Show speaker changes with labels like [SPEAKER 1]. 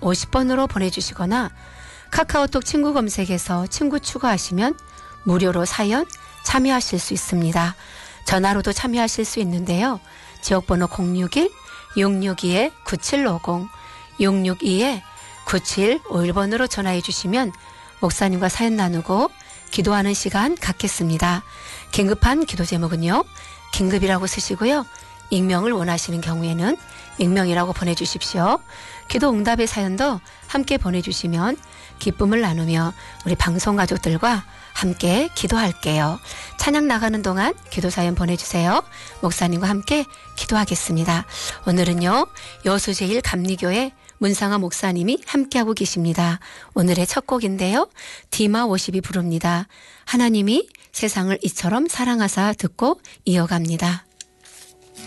[SPEAKER 1] 50번으로 보내주시거나 카카오톡 친구 검색에서 친구 추가하시면 무료로 사연 참여하실 수 있습니다. 전화로도 참여하실 수 있는데요. 지역번호 061-662-9750 662-9751번으로 전화해 주시면 목사님과 사연 나누고 기도하는 시간 갖겠습니다. 긴급한 기도 제목은요. 긴급이라고 쓰시고요. 익명을 원하시는 경우에는 익명이라고 보내주십시오. 기도 응답의 사연도 함께 보내주시면 기쁨을 나누며 우리 방송 가족들과 함께 기도할게요. 찬양 나가는 동안 기도 사연 보내주세요. 목사님과 함께 기도하겠습니다. 오늘은요. 여수제일 감리교회 문상아 목사님이 함께하고 계십니다. 오늘의 첫 곡인데요. 디마 워십이 부릅니다. 하나님이 세상을 이처럼 사랑하사 듣고 이어갑니다.